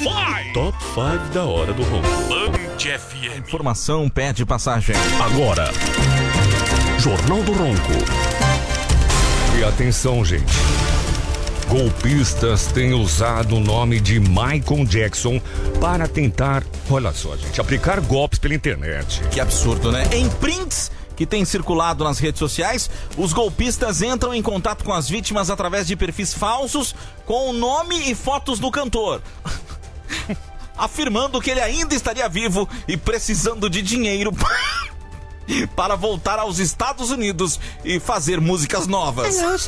Top 5 da hora do ronco. Band FM. Informação pede passagem. Agora, Jornal do Ronco. E atenção, gente. Golpistas têm usado o nome de Michael Jackson para tentar, olha só, gente, aplicar golpes pela internet. Que absurdo, né? Em prints que tem circulado nas redes sociais, os golpistas entram em contato com as vítimas através de perfis falsos com o nome e fotos do cantor, afirmando que ele ainda estaria vivo e precisando de dinheiro para voltar aos Estados Unidos e fazer músicas novas.